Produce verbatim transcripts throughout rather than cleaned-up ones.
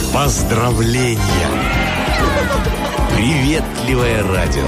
Поздравления! Приветливое радио.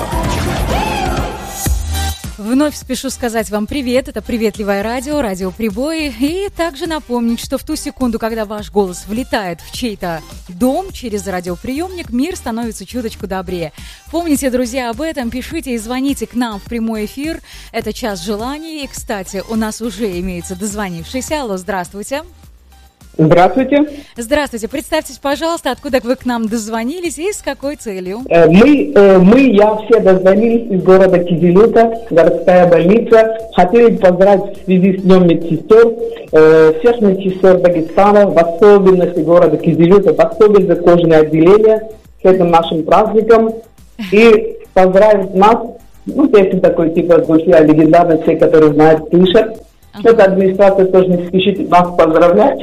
Вновь спешу сказать вам привет, это «Приветливое радио», радио «Прибой», и также напомнить, что в ту секунду, когда ваш голос влетает в чей-то дом через радиоприемник, мир становится чуточку добрее. Помните, друзья, об этом, пишите и звоните к нам в прямой эфир, это «Час желаний», и, кстати, у нас уже имеется дозвонившийся. Алло, здравствуйте. Здравствуйте. Здравствуйте. Представьтесь, пожалуйста, откуда вы к нам дозвонились и с какой целью? Мы, мы я все дозвонились из города Кизилюрта, городская больница. Хотели поздравить в связи с Днем медсестер, всех медсестер Дагестана, в особенности города Кизилюрта, в особенности кожное отделение с этим нашим праздником. И поздравить нас, ну, песня такой типа «Зульфия» легендарная, все, которые знают, слышат. Ага. Эта администрация тоже не спешит нас поздравлять,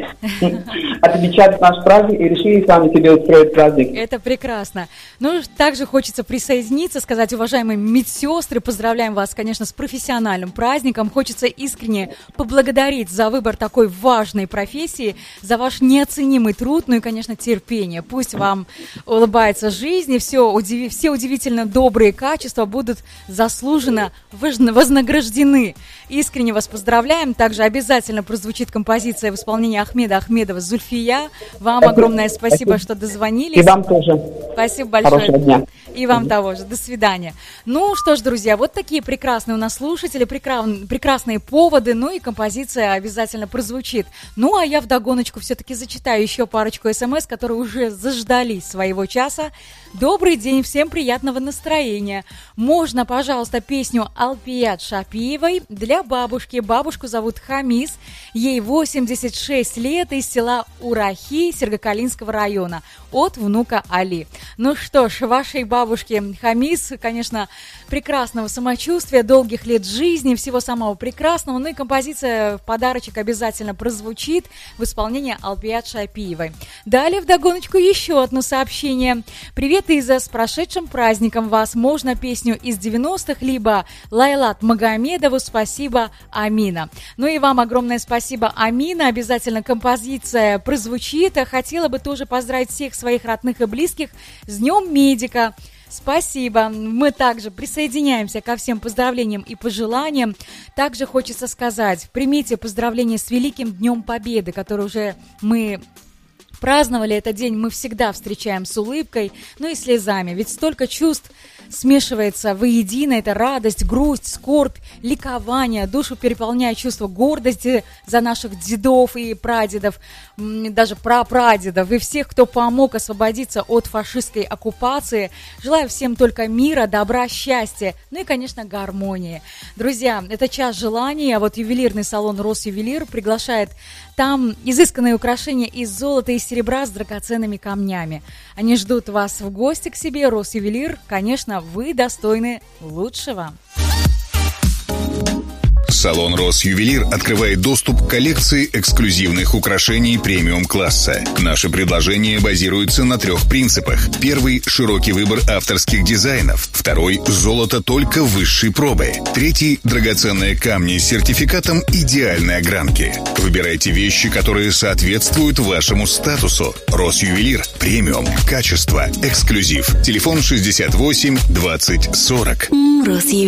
отмечать наш праздник и решили сами себе устроить праздник. Это прекрасно. Ну, также хочется присоединиться, сказать, уважаемые медсестры, поздравляем вас, конечно, с профессиональным праздником. Хочется искренне поблагодарить за выбор такой важной профессии, за ваш неоценимый труд, ну и, конечно, терпение. Пусть вам улыбается жизнь, и все, удив... все удивительно добрые качества будут заслуженно вознаграждены. Искренне вас поздравляем. Также обязательно прозвучит композиция в исполнении Ахмеда Ахмедова «Зульфия». Вам огромное спасибо, что дозвонились. И вам тоже. Спасибо большое. Хорошего дня. И вам того же. До свидания. Ну что ж, друзья, вот такие прекрасные у нас слушатели, прекрасные, прекрасные поводы, ну и композиция обязательно прозвучит. Ну а я вдогоночку все-таки зачитаю еще парочку смс, которые уже заждались своего часа. Добрый день, всем приятного настроения. Можно, пожалуйста, песню Алпият Шапиевой для бабушки. Бабушку зовут Хамис, ей восемьдесят шесть лет, из села Урахи Сергокалинского района, от внука Али. Ну что ж, вашей бабушке Хамис, конечно, прекрасного самочувствия, долгих лет жизни, всего самого прекрасного. Ну и композиция в подарочек обязательно прозвучит в исполнении Алпият Шапиевой. Далее вдогоночку еще одно сообщение. Привет, Иза, с прошедшим праздником вас. Можно песню из девяностых, либо Лайлат Магомедову «Спасибо, Амина». Ну и вам огромное спасибо, Амина. Обязательно композиция прозвучит. Хотела бы тоже поздравить всех своих родных и близких с Днем медика. Спасибо. Мы также присоединяемся ко всем поздравлениям и пожеланиям. Также хочется сказать, примите поздравления с Великим Днем Победы, который уже мы праздновали этот день, мы всегда встречаем с улыбкой, ну и слезами. Ведь столько чувств смешивается воедино. Это радость, грусть, скорбь, ликование. Душу переполняет чувство гордости за наших дедов и прадедов, даже прапрадедов, и всех, кто помог освободиться от фашистской оккупации. Желаю всем только мира, добра, счастья, ну и, конечно, гармонии. Друзья, это час желаний, а вот ювелирный салон «Росювелир» приглашает там изысканные украшения из золота и серебра с драгоценными камнями. Они ждут вас в гости к себе. «Росювелир», конечно, вы достойны лучшего. Салон «Росювелир» открывает доступ к коллекции эксклюзивных украшений премиум-класса. Наши предложения базируются на трех принципах. Первый – широкий выбор авторских дизайнов. Второй – золото только высшей пробы. Третий – драгоценные камни с сертификатом идеальной огранки. Выбирайте вещи, которые соответствуют вашему статусу. «Росювелир» – премиум, качество, эксклюзив. Телефон шестьдесят восемь двадцать сорок.